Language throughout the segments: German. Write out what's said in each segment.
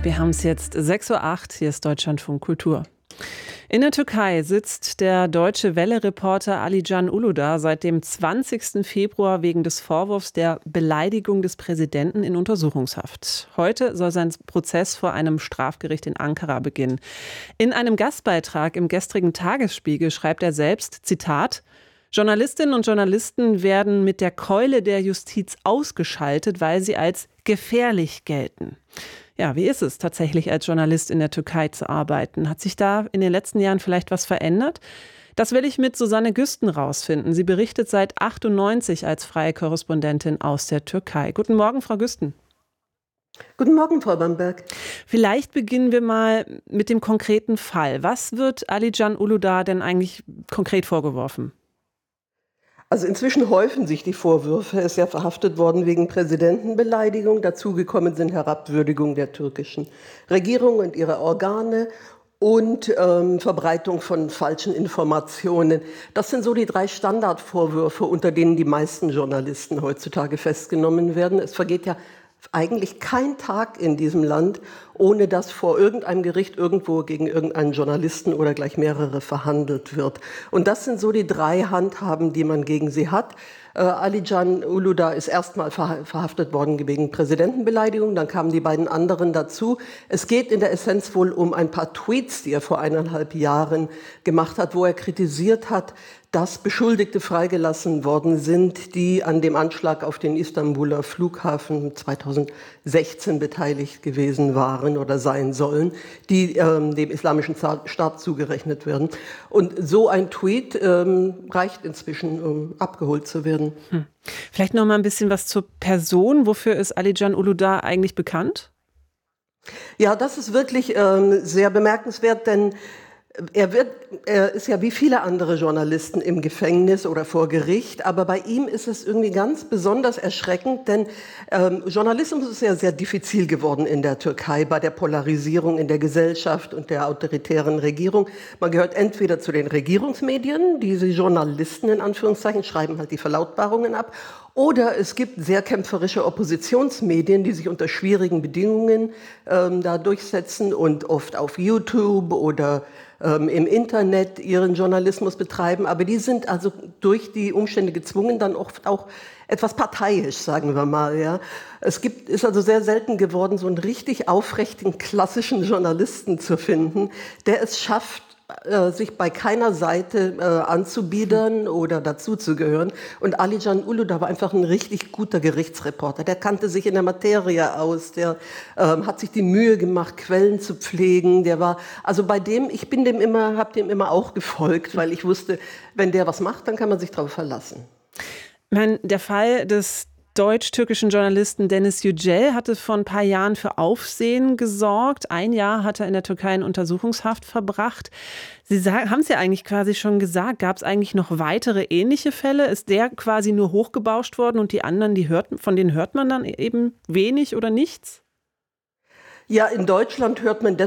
Wir haben es jetzt 6:08 Uhr, hier ist Deutschlandfunk Kultur. In der Türkei sitzt der Deutsche Welle-Reporter Alican Uludağ seit dem 20. Februar wegen des Vorwurfs der Beleidigung des Präsidenten in Untersuchungshaft. Heute soll sein Prozess vor einem Strafgericht in Ankara beginnen. In einem Gastbeitrag im gestrigen Tagesspiegel schreibt er selbst, Zitat, Journalistinnen und Journalisten werden mit der Keule der Justiz ausgeschaltet, weil sie als gefährlich gelten. Ja, wie ist es tatsächlich als Journalist in der Türkei zu arbeiten? Hat sich da in den letzten Jahren vielleicht was verändert? Das will ich mit Susanne Güsten rausfinden. Sie berichtet seit 1998 als freie Korrespondentin aus der Türkei. Guten Morgen, Frau Güsten. Guten Morgen, Frau Bamberg. Vielleicht beginnen wir mal mit dem konkreten Fall. Was wird Alican Uludağ denn eigentlich konkret vorgeworfen? Also inzwischen häufen sich die Vorwürfe. Er ist ja verhaftet worden wegen Präsidentenbeleidigung. Dazugekommen sind Herabwürdigung der türkischen Regierung und ihrer Organe und Verbreitung von falschen Informationen. Das sind so die 3 Standardvorwürfe, unter denen die meisten Journalisten heutzutage festgenommen werden. Es vergeht ja eigentlich kein Tag in diesem Land, ohne dass vor irgendeinem Gericht irgendwo gegen irgendeinen Journalisten oder gleich mehrere verhandelt wird. Und das sind so die 3 Handhaben, die man gegen sie hat. Alican Uludağ ist erstmal verhaftet worden wegen Präsidentenbeleidigung, dann kamen die beiden anderen dazu. Es geht in der Essenz wohl um ein paar Tweets, die er vor 1,5 Jahren gemacht hat, wo er kritisiert hat, dass Beschuldigte freigelassen worden sind, die an dem Anschlag auf den Istanbuler Flughafen 2016 beteiligt gewesen waren oder sein sollen, die dem Islamischen Staat zugerechnet werden. Und so ein Tweet reicht inzwischen, um abgeholt zu werden. Vielleicht noch mal ein bisschen was zur Person. Wofür ist Alican Uludağ eigentlich bekannt? Ja, das ist wirklich sehr bemerkenswert, denn er ist ja wie viele andere Journalisten im Gefängnis oder vor Gericht, aber bei ihm ist es irgendwie ganz besonders erschreckend, denn Journalismus ist ja sehr diffizil geworden in der Türkei bei der Polarisierung in der Gesellschaft und der autoritären Regierung. Man gehört entweder zu den Regierungsmedien, diese Journalisten in Anführungszeichen schreiben halt die Verlautbarungen ab, oder es gibt sehr kämpferische Oppositionsmedien, die sich unter schwierigen Bedingungen da durchsetzen und oft auf YouTube oder im Internet ihren Journalismus betreiben. Aber die sind also durch die Umstände gezwungen, dann oft auch etwas parteiisch, sagen wir mal. Ja. Ist also sehr selten geworden, so einen richtig aufrechten, klassischen Journalisten zu finden, der es schafft, sich bei keiner Seite anzubiedern oder dazuzugehören. Und Alican Uludağ war einfach ein richtig guter Gerichtsreporter. Der kannte sich in der Materie aus, der hat sich die Mühe gemacht, Quellen zu pflegen. Der war, also bei dem, habe dem immer auch gefolgt, weil ich wusste, wenn der was macht, dann kann man sich darauf verlassen. Der Fall des deutsch-türkischen Journalisten Deniz Yücel hatte vor ein paar Jahren für Aufsehen gesorgt. 1 Jahr hat er in der Türkei in Untersuchungshaft verbracht. Sie haben es ja eigentlich quasi schon gesagt. Gab es eigentlich noch weitere ähnliche Fälle? Ist der quasi nur hochgebauscht worden und die anderen, von denen hört man dann eben wenig oder nichts? Ja, in Deutschland hörte man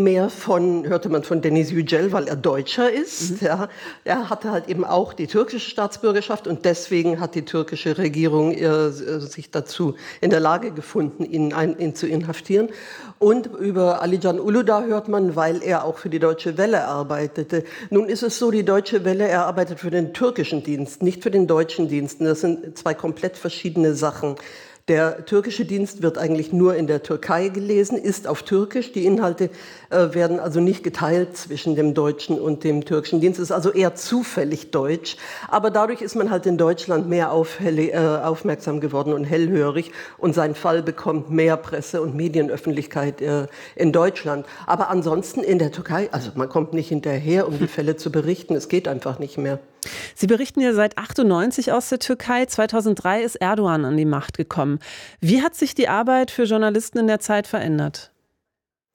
von Deniz Yücel, weil er Deutscher ist. Ja, er hatte halt eben auch die türkische Staatsbürgerschaft und deswegen hat die türkische Regierung sich dazu in der Lage gefunden, ihn zu inhaftieren. Und über Alican Uludağ hört man, weil er auch für die Deutsche Welle arbeitete. Nun ist es so, die Deutsche Welle, er arbeitet für den türkischen Dienst, nicht für den deutschen Dienst. Das sind 2 komplett verschiedene Sachen. Der türkische Dienst wird eigentlich nur in der Türkei gelesen, ist auf Türkisch. Die Inhalte werden also nicht geteilt zwischen dem deutschen und dem türkischen Dienst. Es ist also eher zufällig deutsch. Aber dadurch ist man halt in Deutschland mehr aufmerksam geworden und hellhörig. Und sein Fall bekommt mehr Presse- und Medienöffentlichkeit in Deutschland. Aber ansonsten in der Türkei, also man kommt nicht hinterher, um die Fälle zu berichten. Es geht einfach nicht mehr. Sie berichten ja seit 1998 aus der Türkei. 2003 ist Erdogan an die Macht gekommen. Wie hat sich die Arbeit für Journalisten in der Zeit verändert?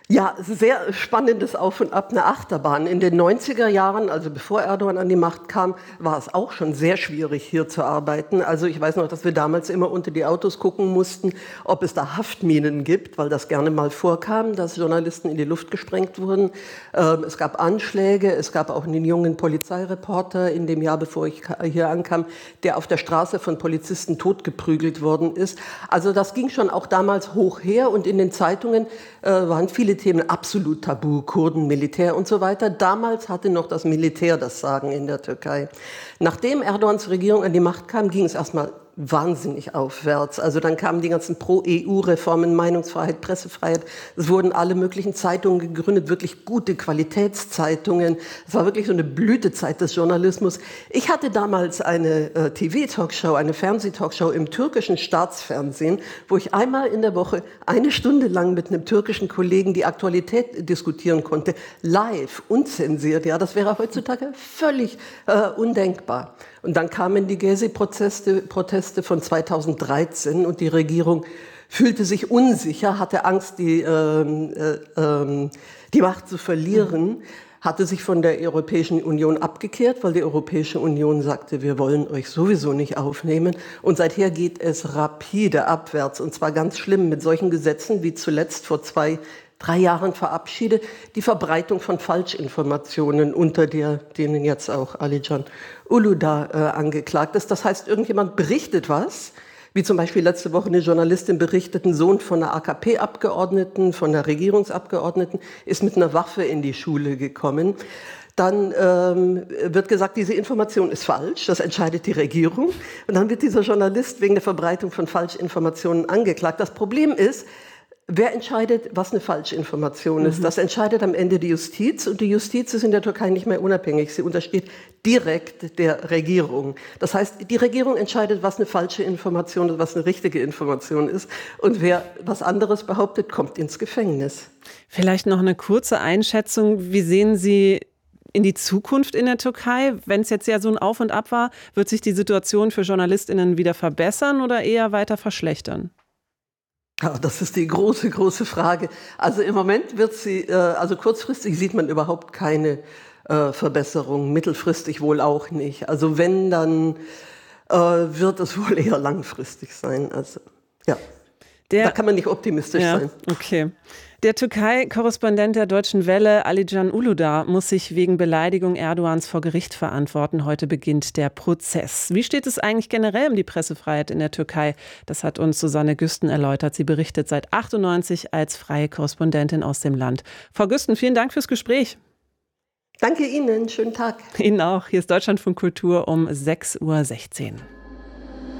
Ja, es ist ein sehr spannendes Auf und Ab, eine Achterbahn. In den 90er Jahren, also bevor Erdogan an die Macht kam, war es auch schon sehr schwierig, hier zu arbeiten. Also ich weiß noch, dass wir damals immer unter die Autos gucken mussten, ob es da Haftminen gibt, weil das gerne mal vorkam, dass Journalisten in die Luft gesprengt wurden. Es gab Anschläge, es gab auch einen jungen Polizeireporter in dem Jahr, bevor ich hier ankam, der auf der Straße von Polizisten totgeprügelt worden ist. Also das ging schon auch damals hoch her und in den Zeitungen waren viele Themen absolut tabu, Kurden, Militär und so weiter. Damals hatte noch das Militär das Sagen in der Türkei. Nachdem Erdogans Regierung an die Macht kam, ging es erstmal wahnsinnig aufwärts. Also dann kamen die ganzen Pro-EU-Reformen, Meinungsfreiheit, Pressefreiheit. Es wurden alle möglichen Zeitungen gegründet, wirklich gute Qualitätszeitungen. Es war wirklich so eine Blütezeit des Journalismus. Ich hatte damals eine TV-Talkshow, eine Fernsehtalkshow im türkischen Staatsfernsehen, wo ich einmal in der Woche 1 Stunde lang mit einem türkischen Kollegen die Aktualität diskutieren konnte, live, unzensiert. Ja, das wäre heutzutage völlig undenkbar. Und dann kamen die Gezi-Proteste von 2013 und die Regierung fühlte sich unsicher, hatte Angst, die Macht zu verlieren, hatte sich von der Europäischen Union abgekehrt, weil die Europäische Union sagte, wir wollen euch sowieso nicht aufnehmen. Und seither geht es rapide abwärts, und zwar ganz schlimm mit solchen Gesetzen wie zuletzt vor 3 Jahren verabschiedet, die Verbreitung von Falschinformationen, unter denen jetzt auch Alican Uludağ angeklagt ist. Das heißt, irgendjemand berichtet was, wie zum Beispiel letzte Woche eine Journalistin berichtet, ein Sohn von einer AKP-Abgeordneten, von einer Regierungsabgeordneten, ist mit einer Waffe in die Schule gekommen. Dann wird gesagt, diese Information ist falsch, das entscheidet die Regierung. Und dann wird dieser Journalist wegen der Verbreitung von Falschinformationen angeklagt. Das Problem ist, wer entscheidet, was eine Falschinformation ist? Das entscheidet am Ende die Justiz. Und die Justiz ist in der Türkei nicht mehr unabhängig. Sie untersteht direkt der Regierung. Das heißt, die Regierung entscheidet, was eine falsche Information und was eine richtige Information ist. Und wer was anderes behauptet, kommt ins Gefängnis. Vielleicht noch eine kurze Einschätzung. Wie sehen Sie in die Zukunft in der Türkei? Wenn es jetzt ja so ein Auf und Ab war, wird sich die Situation für JournalistInnen wieder verbessern oder eher weiter verschlechtern? Ja, das ist die große, große Frage. Also im Moment wird sie, also kurzfristig sieht man überhaupt keine Verbesserung, mittelfristig wohl auch nicht. Also wenn, dann wird es wohl eher langfristig sein. Also ja, da kann man nicht optimistisch sein. Okay. Der Türkei-Korrespondent der Deutschen Welle, Alican Uludağ, muss sich wegen Beleidigung Erdogans vor Gericht verantworten. Heute beginnt der Prozess. Wie steht es eigentlich generell um die Pressefreiheit in der Türkei? Das hat uns Susanne Güsten erläutert. Sie berichtet seit 1998 als freie Korrespondentin aus dem Land. Frau Güsten, vielen Dank fürs Gespräch. Danke Ihnen, schönen Tag. Ihnen auch. Hier ist Deutschlandfunk Kultur um 6:16 Uhr.